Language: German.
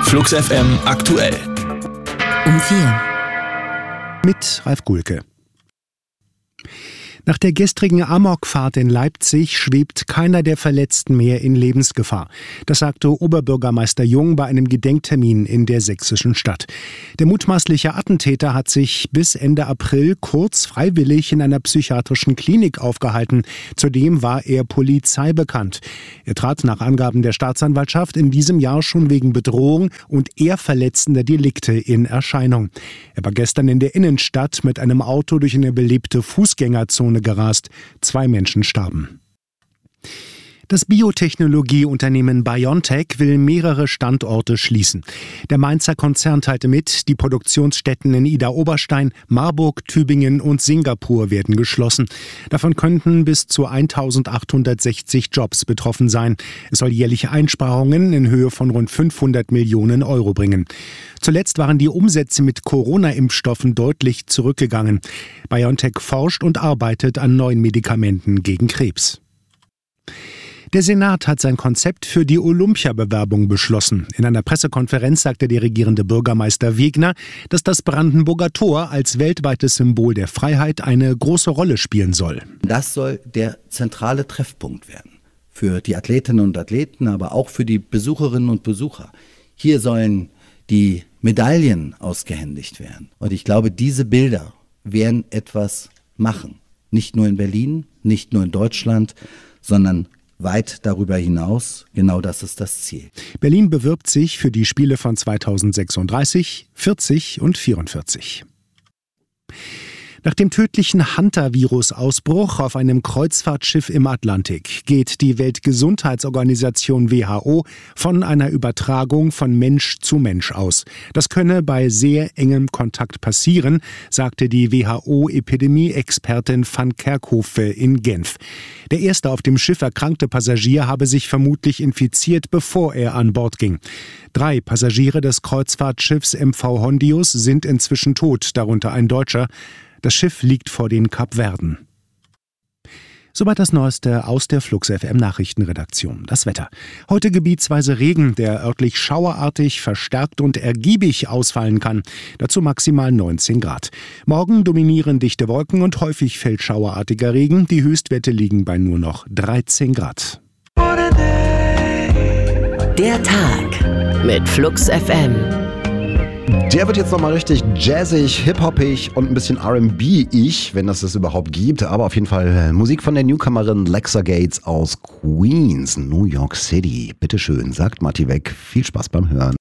Flux FM aktuell. Um 4. Mit Ralf Gulke. Nach der gestrigen Amokfahrt in Leipzig schwebt keiner der Verletzten mehr in Lebensgefahr. Das sagte Oberbürgermeister Jung bei einem Gedenktermin in der sächsischen Stadt. Der mutmaßliche Attentäter hat sich bis Ende April kurz freiwillig in einer psychiatrischen Klinik aufgehalten. Zudem war er Polizei bekannt. Er trat nach Angaben der Staatsanwaltschaft in diesem Jahr schon wegen Bedrohung und ehrverletzender Delikte in Erscheinung. Er war gestern in der Innenstadt mit einem Auto durch eine belebte Fußgängerzone gerast. 2 Menschen starben. Das Biotechnologieunternehmen BioNTech will mehrere Standorte schließen. Der Mainzer Konzern teilte mit, die Produktionsstätten in Idar-Oberstein, Marburg, Tübingen und Singapur werden geschlossen. Davon könnten bis zu 1860 Jobs betroffen sein. Es soll jährliche Einsparungen in Höhe von rund 500 Millionen Euro bringen. Zuletzt waren die Umsätze mit Corona-Impfstoffen deutlich zurückgegangen. BioNTech forscht und arbeitet an neuen Medikamenten gegen Krebs. Der Senat hat sein Konzept für die Olympiabewerbung beschlossen. In einer Pressekonferenz sagte der regierende Bürgermeister Wegner, dass das Brandenburger Tor als weltweites Symbol der Freiheit eine große Rolle spielen soll. Das soll der zentrale Treffpunkt werden. Für die Athletinnen und Athleten, aber auch für die Besucherinnen und Besucher. Hier sollen die Medaillen ausgehändigt werden. Und ich glaube, diese Bilder werden etwas machen. Nicht nur in Berlin, nicht nur in Deutschland, sondern weit darüber hinaus. Genau das ist das Ziel. Berlin bewirbt sich für die Spiele von 2036, 40 und 44. Nach dem tödlichen Hanta-Virus-Ausbruch auf einem Kreuzfahrtschiff im Atlantik geht die Weltgesundheitsorganisation WHO von einer Übertragung von Mensch zu Mensch aus. Das könne bei sehr engem Kontakt passieren, sagte die WHO-Epidemie-Expertin van Kerkhove in Genf. Der erste auf dem Schiff erkrankte Passagier habe sich vermutlich infiziert, bevor er an Bord ging. 3 Passagiere des Kreuzfahrtschiffs MV Hondius sind inzwischen tot, darunter ein Deutscher. Das Schiff liegt vor den Kapverden. Soweit das Neueste aus der Flux FM Nachrichtenredaktion. Das Wetter. Heute gebietsweise Regen, der örtlich schauerartig, verstärkt und ergiebig ausfallen kann. Dazu maximal 19 Grad. Morgen dominieren dichte Wolken und häufig fällt schauerartiger Regen. Die Höchstwerte liegen bei nur noch 13 Grad. Der Tag mit Flux FM. Der wird jetzt nochmal richtig jazzig, hip-hoppig und ein bisschen R&B-ig, wenn das überhaupt gibt. Aber auf jeden Fall Musik von der Newcomerin Lexa Gates aus Queens, New York City. Bitteschön, sagt Matti Weg. Viel Spaß beim Hören.